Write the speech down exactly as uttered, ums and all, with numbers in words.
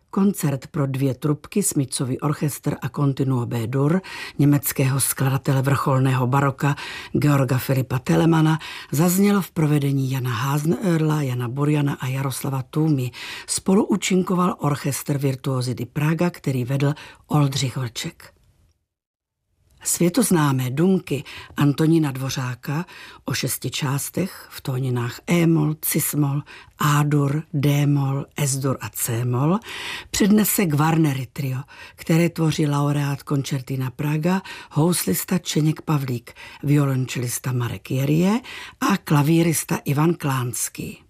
koncert pro dvě trubky, smyčcový orchestr a continuo B-dur německého skladatele vrcholného baroka Georga Filipa Telemana zazněl v provedení Jana Hasenöhrla, Jana Burjana a Jaroslava Tůmy. Spolu účinkoval orchestr Virtuosity Praga, který vedl Oldřich Vlček. Světoznámé dumky Antonína Dvořáka o šesti částech v tóninách E-mol, cis-mol, A-dur, D-mol, S-dur a C-mol přednese Gvarnery trio, které tvoří laureát Concertina Praga, houslista Čeněk Pavlík, violončelista Marek Jerie a klavírista Ivan Klánský.